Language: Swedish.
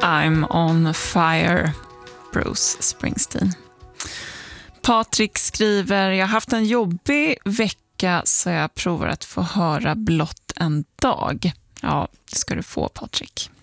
I'm on fire, Bruce Springsteen. Patrik skriver, jag har haft en jobbig vecka så jag provar att få höra blott en dag. Ja, det ska du få, Patrik.